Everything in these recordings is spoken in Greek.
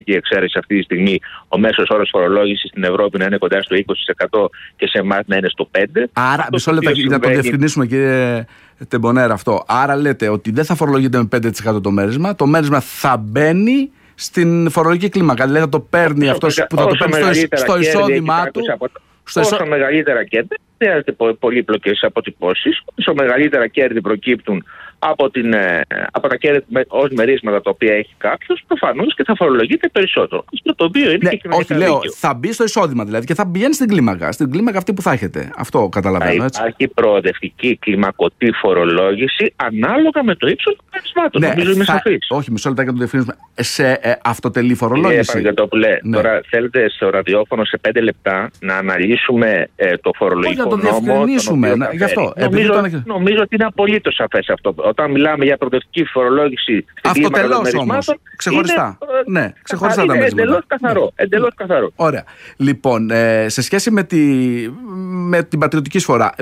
εξαίρεση αυτή τη στιγμή ο μέσος όρος φορολόγησης στην Ευρώπη να είναι κοντά στο 20% και σε εμάς να είναι στο 5%. Άρα, μισό λεπτό να το διευκρινίσουμε, κύριε Τεμπονέρα, αυτό. Άρα λέτε ότι δεν θα φορολογείται με 5% το μέρισμα. Το μέρισμα θα μπαίνει στην φορολογική κλίμακα. Δηλαδή θα το παίρνει αυτός που θα το παίρνει στο εισόδημά του. Όσο μεγαλύτερα κέρδη, δεν χρειάζεται πολύπλοκες αποτυπώσεις. Όσο μεγαλύτερα κέρδη προκύπτουν από τα κέρδη ως μερίσματα τα οποία έχει κάποιος, προφανώς και θα φορολογείται περισσότερο. Αυτό το οποίο είναι και κοινωνικά δίκαιο. Όχι, λέω, θα μπει στο εισόδημα δηλαδή και θα πηγαίνει στην κλίμακα. Στην κλίμακα αυτή που θα έχετε. Αυτό καταλαβαίνω. Έτσι. Υπάρχει προοδευτική κλιμακωτή φορολόγηση ανάλογα με το ύψος των μερισμάτων. Νομίζω είμαι σαφής. Όχι, μισό λεπτό για να το διευθύνουμε. Σε αυτοτελή φορολόγηση. Τώρα θέλετε στο ραδιόφωνο σε 5 λεπτά να αναλύσουμε το φορολογικό νόμο. Να το διευκρινίσουμε. Γι' αυτό. Νομίζω ότι είναι απολύτως σαφές αυτό. Όταν μιλάμε για προοδευτική φορολόγηση στην κλίμακα των μερισμάτων, ξεχωριστά. Ναι, ξεχωριστά τα μερίσματα. Εντελώς καθαρό. Ωραία. Λοιπόν, σε σχέση με την πατριωτική εισφορά,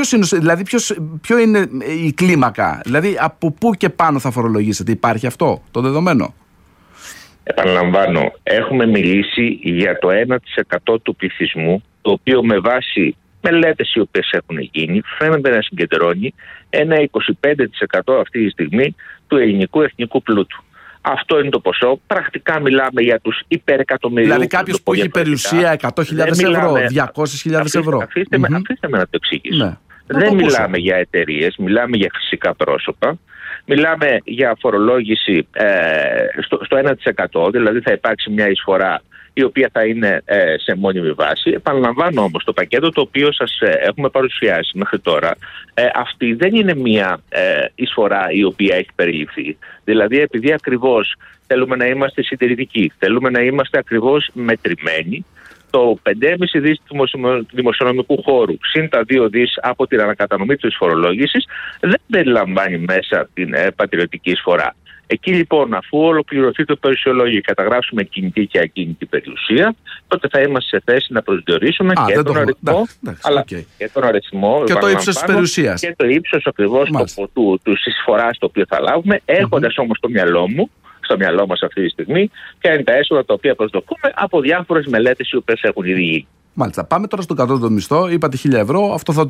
ποιο είναι η κλίμακα, δηλαδή από πού και πάνω θα φορολογήσετε, υπάρχει αυτό το δεδομένο? Επαναλαμβάνω, έχουμε μιλήσει για το 1% του πληθυσμού, το οποίο με βάση μελέτες οι οποίες έχουν γίνει φαίνεται να συγκεντρώνει ένα 25% αυτή τη στιγμή του ελληνικού εθνικού πλούτου. Αυτό είναι το ποσό. Πρακτικά μιλάμε για τους υπερεκατομμυρίους. Δηλαδή κάποιος που έχει περιουσία 100.000 ευρώ, 200.000 ευρώ. Αφήστε με να το εξηγήσω. Ναι. Δεν μιλάμε για εταιρείες, μιλάμε για φυσικά πρόσωπα. Μιλάμε για φορολόγηση στο 1%, δηλαδή θα υπάρξει μια εισφορά η οποία θα είναι σε μόνιμη βάση. Επαναλαμβάνω όμως, το πακέτο το οποίο σας έχουμε παρουσιάσει μέχρι τώρα, αυτή δεν είναι μια εισφορά η οποία έχει περιληφθεί. Δηλαδή, επειδή ακριβώς θέλουμε να είμαστε συντηρητικοί, θέλουμε να είμαστε ακριβώς μετρημένοι, το 5,5 δις του δημοσιονομικού χώρου συν τα 2 δις από την ανακατανομή της φορολόγησης δεν περιλαμβάνει μέσα την πατριωτική εισφορά. Εκεί λοιπόν, αφού ολοκληρωθεί το περιουσιολόγιο και καταγράψουμε κινητή και ακίνητη περιουσία, τότε θα είμαστε σε θέση να προσδιορίσουμε και τον αριθμό, και τον αριθμό και το ύψος της περιουσίας. Και το ύψος ακριβώς της εισφοράς το οποίο θα λάβουμε, έχοντας όμως στο μυαλό μας αυτή τη στιγμή ποια είναι τα έσοδα τα οποία προσδοκούμε από διάφορες μελέτες οι οποίες έχουν ήδη γίνει. Μάλιστα. Πάμε τώρα στον κατώτατο μισθό. Είπατε 1.000 ευρώ. Αυτό θα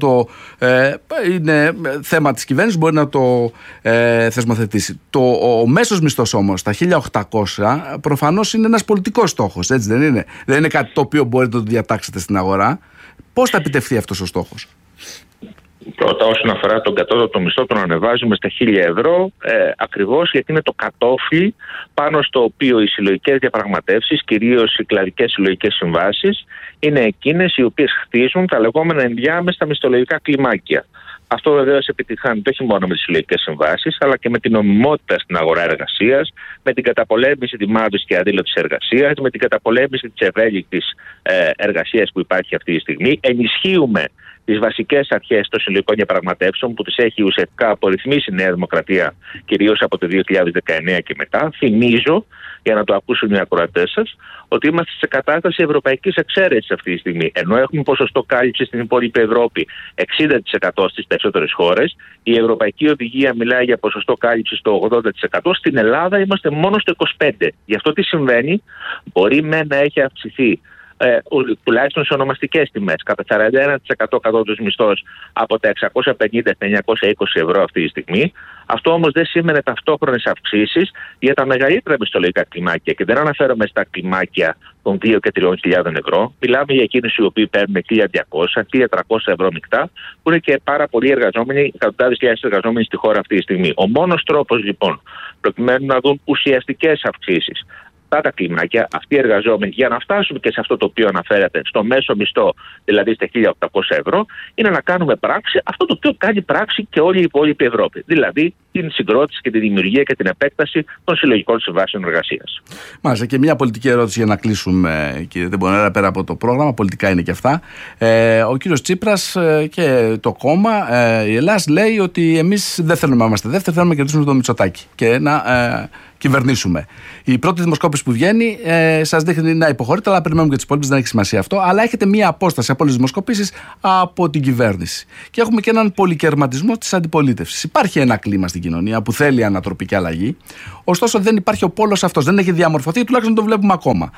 είναι θέμα της κυβέρνησης, μπορεί να το θεσμοθετήσει. Ο μέσος μισθός όμως, τα 1.800, προφανώς είναι ένας πολιτικός στόχος. Έτσι δεν είναι? Δεν είναι κάτι το οποίο μπορείτε να το διατάξετε στην αγορά. Πώς θα επιτευχθεί αυτός ο στόχος? Πρώτα, όσον αφορά τον κατώτατο μισθό, τον ανεβάζουμε στα 1.000 ευρώ ακριβώς γιατί είναι το κατόφλι πάνω στο οποίο οι συλλογικές διαπραγματεύσεις, κυρίως οι κλαδικές συλλογικές συμβάσεις, είναι εκείνες οι οποίες χτίζουν τα λεγόμενα ενδιάμεσα μισθολογικά κλιμάκια. Αυτό βεβαίως επιτυγχάνεται όχι μόνο με τις συλλογικές συμβάσεις, αλλά και με την νομιμότητα στην αγορά εργασίας, με την καταπολέμηση της μαύρης και αδήλωτης εργασίας, με την καταπολέμηση της ευέλικτης εργασίας που υπάρχει αυτή τη στιγμή. Ενισχύουμε τις βασικές αρχές των συλλογικών διαπραγματεύσεων που τις έχει ουσιαστικά απορριθμίσει η Νέα Δημοκρατία, κυρίως από το 2019 και μετά. Θυμίζω, για να το ακούσουν οι ακροατές σας, ότι είμαστε σε κατάσταση ευρωπαϊκής εξαίρεσης αυτή τη στιγμή. Ενώ έχουμε ποσοστό κάλυψη στην υπόλοιπη Ευρώπη 60% στις περισσότερες χώρες, η Ευρωπαϊκή Οδηγία μιλάει για ποσοστό κάλυψη στο 80%. Στην Ελλάδα είμαστε μόνο στο 25%. Γι' αυτό τι συμβαίνει? Μπορεί να έχει αυξηθεί τουλάχιστον σε ονομαστικές τιμές κατά 41% κατώτατος μισθός από τα 650 στα 920 ευρώ αυτή τη στιγμή. Αυτό όμως δεν σήμαινε ταυτόχρονες αυξήσεις για τα μεγαλύτερα μισθολογικά κλιμάκια, και δεν αναφέρομαι στα κλιμάκια των 2 και 3.000 ευρώ. Μιλάμε για εκείνους οι οποίοι παίρνουν 1.200-1.300 ευρώ μεικτά, που είναι και πάρα πολλοί εργαζόμενοι, εκατοντάδες χιλιάδες εργαζόμενοι στη χώρα αυτή τη στιγμή. Ο μόνος τρόπος λοιπόν προκειμένου να δουν ουσιαστικές αυξήσεις αυτά τα κλιμάκια, αυτοί οι εργαζόμενοι, για να φτάσουμε και σε αυτό το οποίο αναφέρατε, στο μέσο μισθό, δηλαδή στα 1.800 ευρώ, είναι να κάνουμε πράξη αυτό το οποίο κάνει πράξη και όλη η υπόλοιπη Ευρώπη. Δηλαδή την συγκρότηση και τη δημιουργία και την επέκταση των συλλογικών συμβάσεων εργασίας. Μάλιστα, και μια πολιτική ερώτηση για να κλείσουμε, κύριε Τεμπονέρα, πέρα από το πρόγραμμα, πολιτικά είναι και αυτά. Ο κύριος Τσίπρας και το κόμμα, η Ελλάς, λέει ότι εμείς δεν θέλουμε να είμαστε δεύτεροι, θέλουμε να κερδίσουμε το Μητσοτάκη και να κυβερνήσουμε. Η πρώτη δημοσκόπηση που βγαίνει σας δείχνει να υποχωρείτε, αλλά περιμένουμε και τις υπόλοιπες, δεν έχει σημασία αυτό. Αλλά έχετε μία απόσταση από όλες τις δημοσκοπήσεις από την κυβέρνηση. Και έχουμε και έναν πολυκερματισμό της αντιπολίτευσης. Υπάρχει ένα κλίμα στην κοινωνία που θέλει ανατροπή και αλλαγή. Ωστόσο, δεν υπάρχει ο πόλος αυτός, δεν έχει διαμορφωθεί, τουλάχιστον το βλέπουμε ακόμα.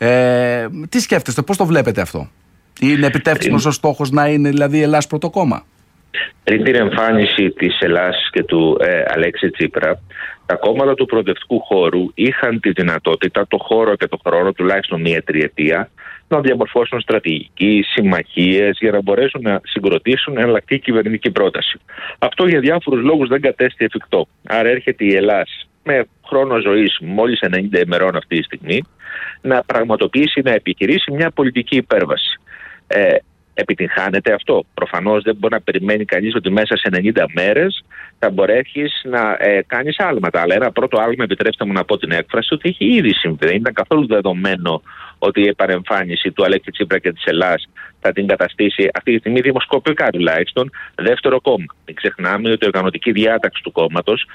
Τι σκέφτεστε, πώς το βλέπετε αυτό? Είναι επιτεύξιμος ο στόχος να είναι δηλαδή η Ελλάς πρωτοκόμμα? Πριν την εμφάνιση της Ελλάς και του Αλέξη Τσίπρα, τα κόμματα του προοδευτικού χώρου είχαν τη δυνατότητα, το χώρο και το χρόνο, τουλάχιστον μία τριετία, να διαμορφώσουν στρατηγική, συμμαχίες για να μπορέσουν να συγκροτήσουν εναλλακτική κυβερνητική πρόταση. Αυτό για διάφορους λόγους δεν κατέστη εφικτό. Άρα έρχεται η Ελλάς με χρόνο ζωής μόλις 90 ημερών αυτή τη στιγμή να πραγματοποιήσει, να επιχειρήσει μια πολιτική υπέρβαση. Επιτυγχάνεται αυτό? Προφανώς δεν μπορεί να περιμένει κανείς ότι μέσα σε 90 μέρες θα μπορέσεις να κάνεις άλματα. Αλλά ένα πρώτο άλμα, επιτρέψτε μου να πω την έκφραση, ότι έχει ήδη συμβεί. Δεν ήταν καθόλου δεδομένο ότι η επανεμφάνιση του Αλέξη Τσίπρα και της Ελλάς θα την καταστήσει αυτή τη στιγμή δημοσκοπικά τουλάχιστον δεύτερο κόμμα. Μην ξεχνάμε ότι η οργανωτική διάταξη του κόμματος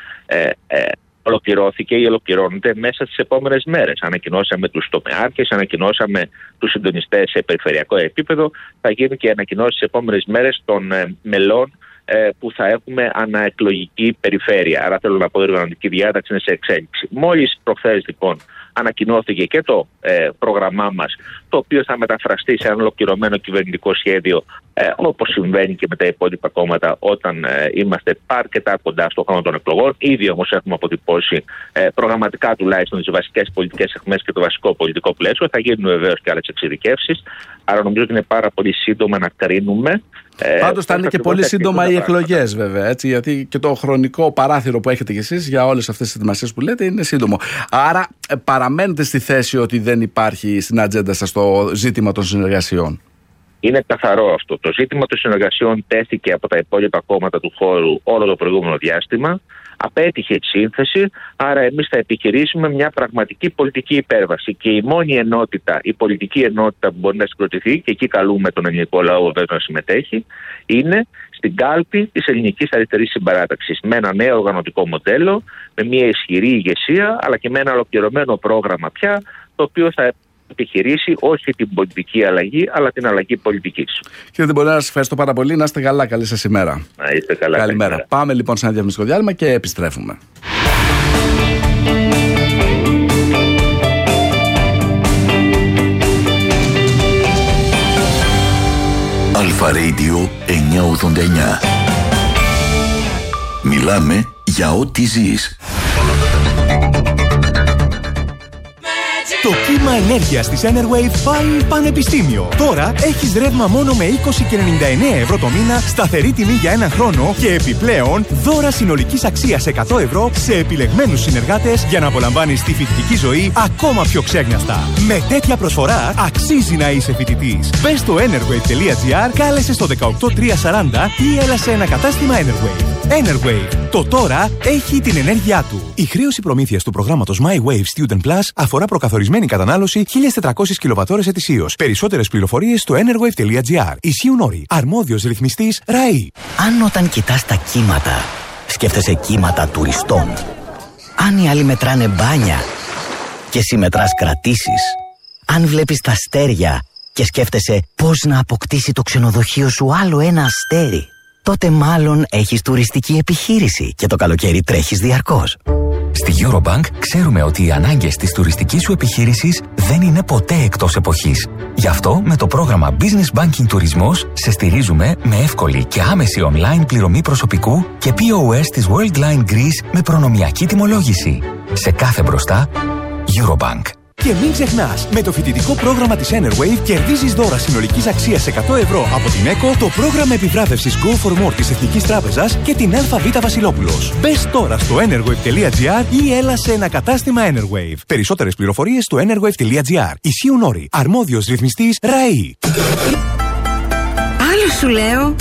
ολοκληρώθηκε ή ολοκληρώνεται μέσα στις επόμενες μέρες. Ανακοινώσαμε τους τομεάρχες, ανακοινώσαμε τους συντονιστές σε περιφερειακό επίπεδο. Θα γίνουν και ανακοινώσεις στις επόμενες μέρες των μελών που θα έχουμε αναεκλογική περιφέρεια. Άρα θέλω να πω, η οργανωτική διάταξη είναι σε εξέλιξη. Μόλις προχθές λοιπόν ανακοινώθηκε και το πρόγραμμά μας, το οποίο θα μεταφραστεί σε ένα ολοκληρωμένο κυβερνητικό σχέδιο, όπως συμβαίνει και με τα υπόλοιπα κόμματα όταν είμαστε αρκετά κοντά στο χρόνο των εκλογών. Ήδη όμως έχουμε αποτυπώσει προγραμματικά τουλάχιστον τις βασικές πολιτικές αιχμές και το βασικό πολιτικό πλαίσιο. Θα γίνουν βεβαίως και άλλες εξειδικεύσεις. Άρα νομίζω ότι είναι πάρα πολύ σύντομα να κρίνουμε. Πάντως θα είναι και πολύ σύντομα οι εκλογές, βέβαια. Έτσι, γιατί και το χρονικό παράθυρο που έχετε κι εσείς για όλες αυτές τις ετοιμασίες που λέτε είναι σύντομο. Άρα παραμένετε στη θέση ότι δεν υπάρχει στην ατζέντα σας το ζήτημα των συνεργασιών? Είναι καθαρό αυτό. Το ζήτημα των συνεργασιών τέθηκε από τα υπόλοιπα κόμματα του χώρου όλο το προηγούμενο διάστημα. Απέτυχε η σύνθεση, άρα εμείς θα επιχειρήσουμε μια πραγματική πολιτική υπέρβαση. Και η μόνη ενότητα, η πολιτική ενότητα που μπορεί να συγκροτηθεί, και εκεί καλούμε τον ελληνικό λαό βέβαια να συμμετέχει, είναι στην κάλπη της ελληνικής αριστερής συμπαράταξης. Με ένα νέο οργανωτικό μοντέλο, με μια ισχυρή ηγεσία, αλλά και με ένα ολοκληρωμένο πρόγραμμα πια, το οποίο θα επιχειρήσει όχι την πολιτική αλλαγή, αλλά την αλλαγή πολιτικής. Κύριε Τεμπορέα, σας ευχαριστώ πάρα πολύ. Να είστε καλά. Καλή σας ημέρα. Να είστε καλά. Καλημέρα. Πάμε λοιπόν σε ένα διαφημιστικό διάλειμμα και επιστρέφουμε. Αλφα Radio 989. Μιλάμε για ό,τι ζεις. Το κύμα ενέργειας της Enerwave πάει πανεπιστήμιο. Τώρα έχεις ρεύμα μόνο με 20 και 99 ευρώ το μήνα, σταθερή τιμή για ένα χρόνο και επιπλέον δώρα συνολικής αξίας 100 ευρώ σε επιλεγμένους συνεργάτες για να απολαμβάνεις τη φοιτητική ζωή ακόμα πιο ξέγνιαστα. Με τέτοια προσφορά αξίζει να είσαι φοιτητής. Μπες στο enerwave.gr, κάλεσε στο 18340 ή έλα σε ένα κατάστημα Enerwave. Enerwave. Το τώρα έχει την ενέργειά του. Η χρέωση προμήθειας του προγράμματος My Wave Student Plus αφορά προκαθορισμένη κατανάλωση 1.400 κιλοβατώρες ετησίως. Περισσότερες πληροφορίες στο enerwave.gr. Ισχύουν όροι. Αρμόδιος ρυθμιστής ΡΑΗ. Αν όταν κοιτάς τα κύματα, σκέφτεσαι κύματα τουριστών. Αν οι άλλοι μετράνε μπάνια και εσύ μετράς κρατήσεις. Αν βλέπεις τα αστέρια και σκέφτεσαι πώς να αποκτήσει το ξενοδοχείο σου άλλο ένα αστέρι, τότε μάλλον έχεις τουριστική επιχείρηση και το καλοκαίρι τρέχεις διαρκώς. Στη Eurobank ξέρουμε ότι οι ανάγκες της τουριστικής σου επιχείρησης δεν είναι ποτέ εκτός εποχής. Γι' αυτό με το πρόγραμμα Business Banking Τουρισμός σε στηρίζουμε με εύκολη και άμεση online πληρωμή προσωπικού και POS της Worldline Greece με προνομιακή τιμολόγηση. Σε κάθε μπροστά, Eurobank. Και μην ξεχνάς, με το φοιτητικό πρόγραμμα της Enerwave κερδίζεις δώρα συνολικής αξίας 100 ευρώ από την ΕΚΟ, το πρόγραμμα επιβράβευσης Go for More της Εθνικής Τράπεζας και την ΑΒ Βασιλόπουλος. Μπες τώρα στο enerwave.gr ή έλα σε ένα κατάστημα Enerwave. Περισσότερες πληροφορίες στο enerwave.gr. Ισχύουν όροι. Αρμόδιος ρυθμιστής ΡΑΗ. Άλλο σου λέω.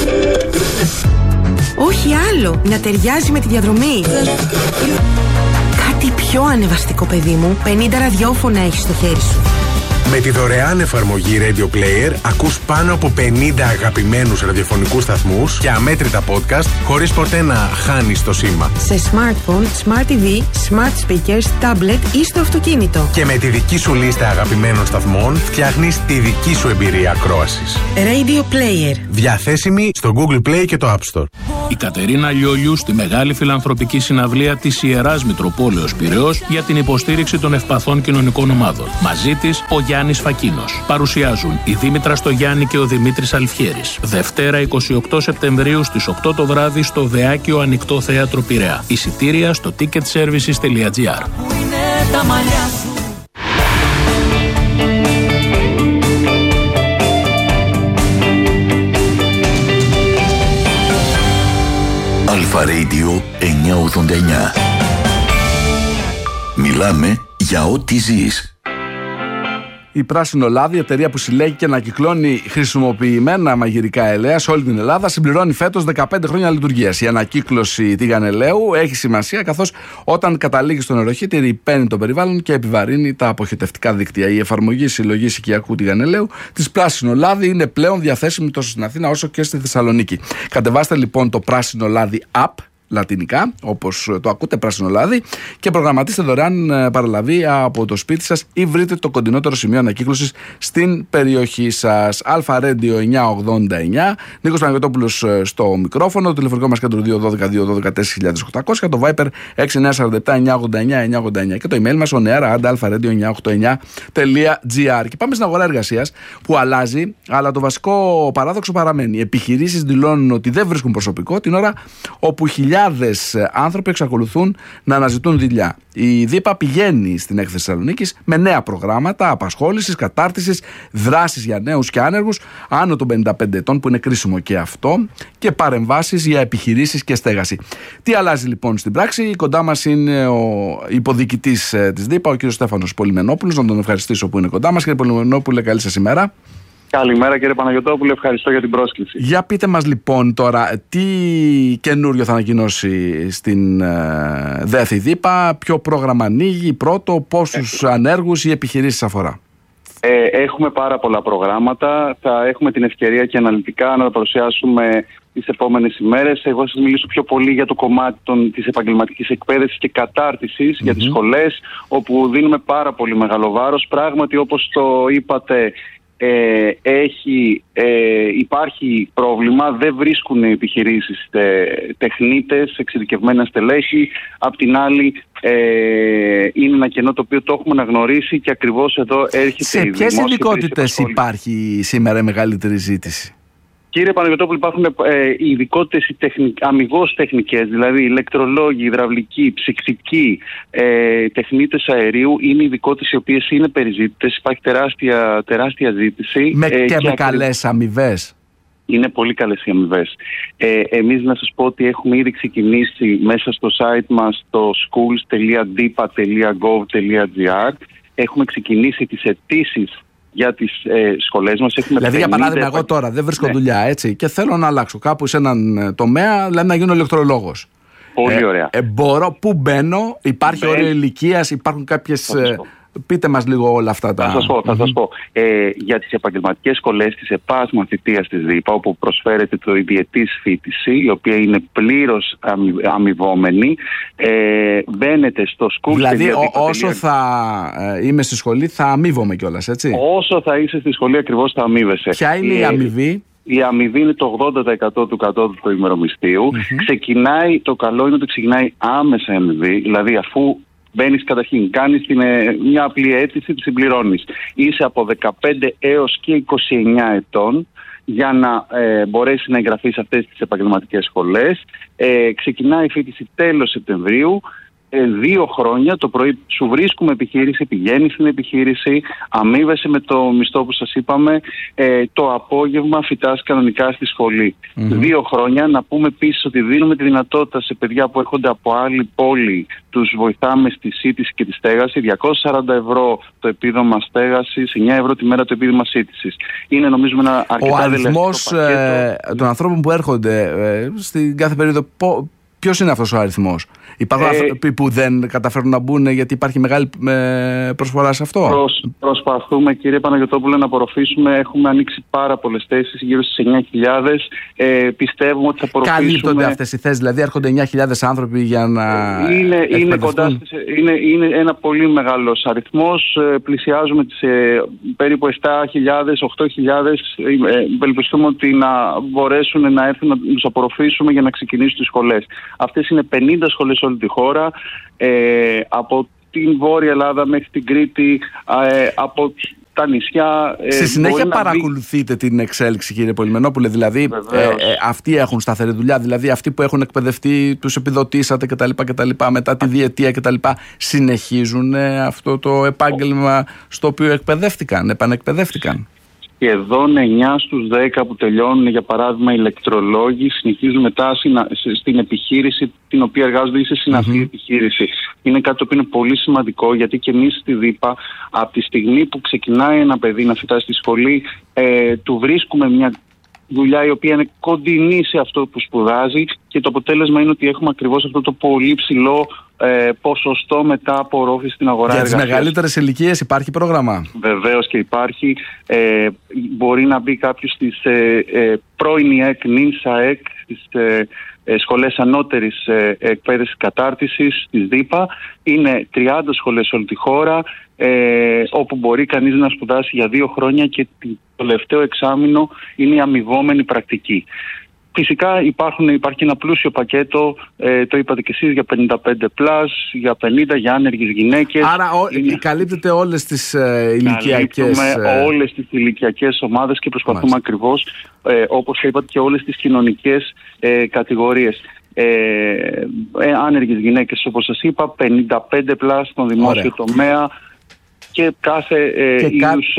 Όχι άλλο. Να ταιριάζει με τη διαδρομή. Κάτι πιο ανεβαστικό, παιδί μου. 50 ραδιόφωνα έχεις στο χέρι σου. Με τη δωρεάν εφαρμογή Radio Player ακούς πάνω από 50 αγαπημένους ραδιοφωνικούς σταθμούς και αμέτρητα podcast χωρίς ποτέ να χάνεις το σήμα. Σε smartphone, smart TV, smart speakers, tablet ή στο αυτοκίνητο. Και με τη δική σου λίστα αγαπημένων σταθμών φτιάχνεις τη δική σου εμπειρία ακρόασης. Radio Player. Διαθέσιμη στο Google Play και το App Store. Η Κατερίνα Λιόλιου στη μεγάλη φιλανθρωπική συναυλία της Ιεράς Μητροπόλεως Πειραιώς για την υποστήριξη των ευπαθών κοινωνικών ομάδων. Μαζί της ο Γιάννης Φακίνος. Παρουσιάζουν η Δήμητρα Στογιάννη και ο Δημήτρης Αλφιέρης. Δευτέρα 28 Σεπτεμβρίου στις 8 το βράδυ στο Δεάκιο Ανοιχτό Θέατρο Πειραιά. Εισιτήρια στο ticketservices.gr. Αλφα Radio 989. Μιλάμε για ό,τι ζεις. Η Πράσινο Λάδι, εταιρεία που συλλέγει και ανακυκλώνει χρησιμοποιημένα μαγειρικά ελαία σε όλη την Ελλάδα, συμπληρώνει φέτος 15 χρόνια λειτουργίας. Η ανακύκλωση τηγανελαίου έχει σημασία, καθώς όταν καταλήγει στον νεροχύτη ρυπαίνει το περιβάλλον και επιβαρύνει τα αποχετευτικά δίκτυα. Η εφαρμογή συλλογής οικιακού τηγανελαίου της Πράσινο Λάδι είναι πλέον διαθέσιμη τόσο στην Αθήνα όσο και στη Θεσσαλονίκη. Κατεβάστε λοιπόν το Πράσινο Λάδι App, λατινικά, όπως το ακούτε, Πράσινο Λάδι, και προγραμματίστε δωρεάν παραλαβή από το σπίτι σας ή βρείτε το κοντινότερο σημείο ανακύκλωσης στην περιοχή σας. Αλφα Radio 989, Νίκος Παναγιωτόπουλος στο μικρόφωνο, το τηλεφωνικό μας κέντρο 212-212-4800 και το Viper 6947-989-989 και το email μας oneair@alpha-radio989.gr. Και πάμε στην αγορά εργασίας που αλλάζει, αλλά το βασικό παράδοξο παραμένει. Οι επιχειρήσεις δηλώνουν ότι δεν βρίσκουν προσωπικό την ώρα όπου χιλιάδες άνθρωποι εξακολουθούν να αναζητούν δουλειά. Η ΔΥΠΑ πηγαίνει στην έκθεση Θεσσαλονίκης με νέα προγράμματα απασχόλησης, κατάρτισης, δράσεις για νέους και άνεργους άνω των 55 ετών, που είναι κρίσιμο και αυτό, και παρεμβάσεις για επιχειρήσεις και στέγαση. Τι αλλάζει λοιπόν στην πράξη? Κοντά μας είναι ο υποδιοικητής της ΔΥΠΑ, ο κ. Στέφανος Πολυμενόπουλος. Να τον ευχαριστήσω που είναι κοντά μας. Κύριε Πολυμενόπουλε, καλή σας ημέρα. Καλημέρα κύριε Παναγιωτόπουλε, ευχαριστώ για την πρόσκληση. Για πείτε μας λοιπόν τώρα, τι καινούριο θα ανακοινώσει στην ΔΕΘ η ΔΥΠΑ, ποιο πρόγραμμα ανοίγει πρώτο, πόσους ανέργους ή επιχειρήσεις αφορά? Έχουμε πάρα πολλά προγράμματα, θα έχουμε την ευκαιρία και αναλυτικά να τα παρουσιάσουμε τις επόμενες ημέρες. Εγώ θα σας μιλήσω πιο πολύ για το κομμάτι της επαγγελματικής εκπαίδευσης και κατάρτισης για τις σχολές, όπου δίνουμε πάρα πολύ μεγάλο βάρος. Πράγματι, όπως το είπατε, υπάρχει πρόβλημα, δεν βρίσκουν οι επιχειρήσεις τεχνίτες, εξειδικευμένα στελέχη. Απ' την άλλη είναι ένα κενό το οποίο το έχουμε αναγνωρίσει και ακριβώς εδώ έρχεται σε η ποιες ειδικότητες υπάρχει σήμερα η μεγαλύτερη ζήτηση? Κύριε Παναγιωτόπουλο, υπάρχουν ειδικότητες αμιγώς τεχνικές, δηλαδή ηλεκτρολόγοι, υδραυλικοί, ψυκτικοί, τεχνίτες αερίου. Είναι ειδικότητες οι οποίες είναι περιζήτητες, υπάρχει τεράστια ζήτηση. Με καλές αμοιβές. Είναι πολύ καλές οι αμοιβές. Εμείς να σας πω ότι έχουμε ήδη ξεκινήσει μέσα στο site μας, το schools.dipa.gov.gr. Έχουμε ξεκινήσει τις αιτήσεις για τις σχολές μας. Δηλαδή, για παράδειγμα, εγώ τώρα δεν βρίσκω δουλειά, έτσι, και θέλω να αλλάξω κάπου σε έναν τομέα, δηλαδή να γίνω ηλεκτρολόγος. Πολύ ωραία. Πού μπαίνω, υπάρχει όριο ηλικίας, υπάρχουν κάποιες... Πείτε μας λίγο όλα αυτά τα... Θα σας πω. Για τις επαγγελματικές σχολές της ΕΠΑΣ μαθητείας της ΔΥΠΑ, όπου προσφέρεται το ιδιαιτής φοιτηση, η οποία είναι πλήρως αμοιβόμενη, μπαίνετε στο school. Δηλαδή, όσο θα είμαι στη σχολή, θα αμοιβόμαι κιόλας, έτσι? Όσο θα είσαι στη σχολή, ακριβώς θα αμοιβεσαι. Ποια είναι η αμοιβή? Η αμοιβή είναι το 80% του κατώτατου ημερομισθίου. Το καλό είναι ότι ξεκινάει άμεσα αμοιβή, δηλαδή αφού μπαίνεις καταρχήν, κάνεις μια απλή αίτηση, τη συμπληρώνεις. Είσαι από 15 έως και 29 ετών για να μπορέσεις να εγγραφείς σε αυτές τις επαγγελματικές σχολές. Ξεκινάει η φοιτηση τέλος Σεπτεμβρίου. 2 χρόνια το πρωί σου βρίσκουμε επιχείρηση, πηγαίνεις στην επιχείρηση, αμείβεσαι με το μισθό που σας είπαμε, το απόγευμα φοιτάς κανονικά στη σχολή. 2 χρόνια. Να πούμε επίσης ότι δίνουμε τη δυνατότητα σε παιδιά που έρχονται από άλλη πόλη, τους βοηθάμε στη σύντηση και τη στέγαση. 240 ευρώ το επίδομα στέγασης, 9 ευρώ τη μέρα το επίδομα σύντησης. Είναι, νομίζουμε, ένα αρκετά ο αριθμός των ανθρώπων που έρχονται στην κάθε περίοδο, Ποιος είναι αυτός ο αριθμός? Υπάρχουν άνθρωποι που δεν καταφέρουν να μπουν γιατί υπάρχει μεγάλη προσφορά σε αυτό? Προσπαθούμε, κύριε Παναγιωτόπουλε, να απορροφήσουμε. Έχουμε ανοίξει πάρα πολλές θέσεις, γύρω στις 9.000. Πιστεύουμε ότι θα απορροφήσουμε. Καλύπτονται αυτές οι θέσεις, δηλαδή έρχονται 9.000 άνθρωποι για να. Είναι κοντά. Είναι ένα πολύ μεγάλος αριθμός. Πλησιάζουμε τις περίπου 7.000, 8.000. Ευελπιστούμε ότι να μπορέσουν να έρθουν να τους απορροφήσουμε για να ξεκινήσουν τις σχολές. Αυτές είναι 50 σχολές σε όλη τη χώρα, από την Βόρεια Ελλάδα μέχρι την Κρήτη, από τα νησιά. Στη συνέχεια παρακολουθείτε την εξέλιξη, κύριε Πολυμενόπουλε? Δηλαδή αυτοί έχουν σταθερή δουλειά, δηλαδή αυτοί που έχουν εκπαιδευτεί, τους επιδοτήσατε κτλ. Μετά τη διετία κτλ. Συνεχίζουν αυτό το επάγγελμα στο οποίο επανεκπαιδεύτηκαν? Σχεδόν 9 στους 10 που τελειώνουν, για παράδειγμα, ηλεκτρολόγοι, συνεχίζουν μετά στην επιχείρηση την οποία εργάζονται ή σε συναφή επιχείρηση. Είναι κάτι το οποίο είναι πολύ σημαντικό, γιατί και εμείς στη ΔΥΠΑ, από τη στιγμή που ξεκινάει ένα παιδί να φοιτά στη σχολή, του βρίσκουμε μια δουλειά η οποία είναι κοντινή σε αυτό που σπουδάζει, και το αποτέλεσμα είναι ότι έχουμε ακριβώς αυτό το πολύ ψηλό ποσοστό μετά απορρόφηση στην αγορά εργασίας. Για τις μεγαλύτερες ηλικίες υπάρχει πρόγραμμα? Βεβαίως και υπάρχει. Μπορεί να μπει κάποιος στις πρώην ΙΕΚ, νυν ΣΑΕΚ, στις σχολές ανώτερης εκπαίδευσης κατάρτισης της ΔΥΠΑ. Είναι 30 σχολές σε όλη τη χώρα, όπου μπορεί κανείς να σπουδάσει για 2 χρόνια, και το τελευταίο εξάμηνο είναι η αμοιβόμενη πρακτική. Φυσικά υπάρχει ένα πλούσιο πακέτο, το είπατε και εσείς, για 55+, για 50, για άνεργες γυναίκες. Άρα καλύπτετε όλες τις ηλικιακές... Καλύπτουμε όλες τις ηλικιακές ομάδες και προσπαθούμε ακριβώς, όπως είπατε, και όλες τις κοινωνικές κατηγορίες. Άνεργες γυναίκες, όπως σας είπα, 55+ στον δημόσιο τομέα, και κάθε είδους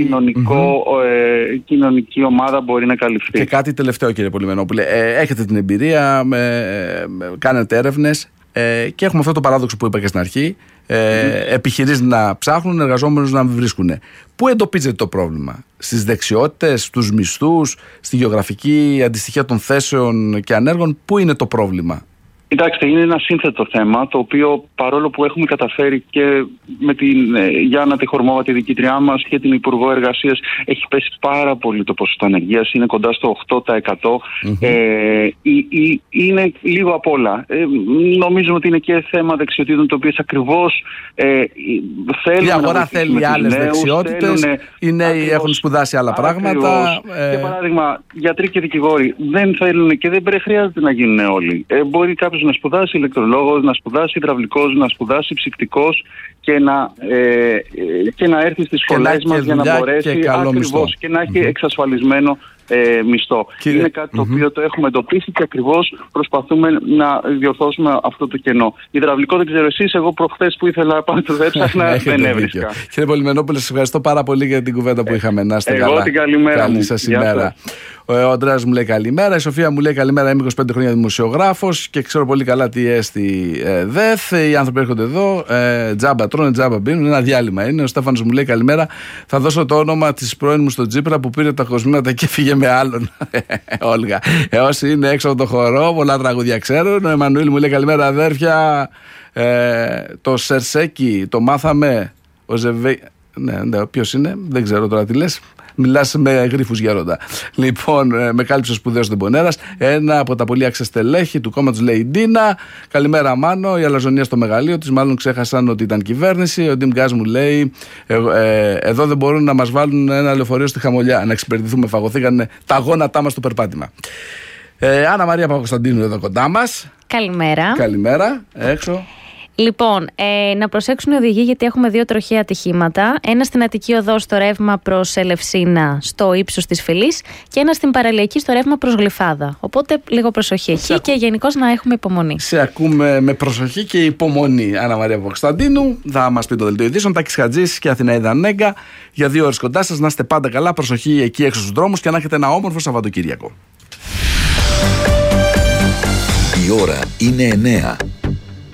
κοινωνική ομάδα μπορεί να καλυφθεί. Και κάτι τελευταίο, κύριε Πολυμενόπουλε. Έχετε την εμπειρία, κάνετε έρευνες, και έχουμε αυτό το παράδοξο που είπα και στην αρχή. Επιχειρήσεις να ψάχνουν, εργαζόμενους να βρίσκουν. Πού εντοπίζετε το πρόβλημα? Στις δεξιότητες, στους μισθούς, στη γεωγραφική αντιστοιχεία των θέσεων και ανέργων? Πού είναι το πρόβλημα? Κοιτάξτε, είναι ένα σύνθετο θέμα, το οποίο, παρόλο που έχουμε καταφέρει και με την Γιάννα τη Χορμόβα, τη διοικήτριά μας, και την Υπουργό Εργασίας, έχει πέσει πάρα πολύ το ποσοστό ανεργίας, είναι κοντά στο 8%. Είναι λίγο απ' όλα. Νομίζουμε ότι είναι και θέμα δεξιοτήτων, το οποίο ακριβώς θέλουν. Η αγορά θέλει άλλες δεξιότητες, οι νέοι έχουν σπουδάσει άλλα πράγματα. Για παράδειγμα, γιατροί και δικηγόροι δεν θέλουν και δεν χρειάζεται να γίνουν όλοι. Μπορεί κάποιος να σπουδάσει ηλεκτρολόγος, να σπουδάσει υδραυλικός, να σπουδάσει ψυκτικός, και να έρθει στις σχολές μας για να μπορέσει ακριβώς και να έχει εξασφαλισμένο μισθό. Είναι κάτι το οποίο το έχουμε εντοπίσει και ακριβώς προσπαθούμε να διορθώσουμε αυτό το κενό. Υδραυλικό δεν ξέρω εσείς, εγώ προχθές που ήθελα πάνω το έψαχνα, δεν έβρισκα. Κύριε Πολυμενόπουλε, σας ευχαριστώ πάρα πολύ για την κουβέντα που είχαμε. Να είστε καλά. Εγώ την καλημέρα. Καλή σας ημέρα. Ο Ανδρέας μου λέει καλημέρα, η Σοφία μου λέει καλημέρα, είμαι 25 χρόνια δημοσιογράφος και ξέρω πολύ καλά τι έστι ΔΕΘ. Οι άνθρωποι έρχονται εδώ, τζάμπα τρώνε, τζάμπα πίνουν, ένα διάλειμμα είναι. Ο Στέφανος μου λέει καλημέρα, θα δώσω το όνομα της πρώην μου στον Τσίπρα που πήρε τα κοσμήματα και φύγε με άλλον. Όλγα. Όσοι είναι έξω από το χορό, πολλά τραγούδια ξέρουν. Ο Εμμανουήλ μου λέει καλημέρα αδέρφια. Το Σερσέκι το μάθαμε. Ο ναι, ποιος είναι, δεν ξέρω τώρα τι λες. Μιλάς με γρίφους γέροντα. Λοιπόν, με κάλυψε σπουδαίος Δεμπονέρας. Ένα από τα πολύ άξια στελέχη του κόμματος λέει Ντίνα. Καλημέρα Μάνο. Η αλαζονία στο μεγαλείο της. Μάλλον ξέχασαν ότι ήταν κυβέρνηση. Ο Ντίμ Γκάζ μου λέει εδώ δεν μπορούν να μας βάλουν ένα λεωφορείο στη Χαμολιά. Να εξυπηρετηθούμε. Φαγωθήκαν τα γόνατά μας στο περπάτημα. Άννα Μαρία Παπακοσταντίνου εδώ κοντά μας. Καλημέρα. Καλημέρα. Έξω. Λοιπόν, να προσέξουν οι οδηγοί γιατί έχουμε 2 τροχαία ατυχήματα. Ένα στην Αττική Οδό στο ρεύμα προς Ελευσίνα στο ύψος της Φυλής και ένα στην Παραλιακή στο ρεύμα προς Γλυφάδα. Οπότε λίγο προσοχή εκεί και γενικώς να έχουμε υπομονή. Σε ακούμε με προσοχή και υπομονή. Άννα Μαρία Παπακοσταντίνου, θα μας πει το δελτίο ειδήσεων. Τάκης Χατζής και Αθηναίδα Νέγκα για 2 ώρες κοντά σας. Να είστε πάντα καλά, προσοχή εκεί έξω στους δρόμους και να έχετε ένα όμορφο Σαββατοκύριακο. Η ώρα είναι 9.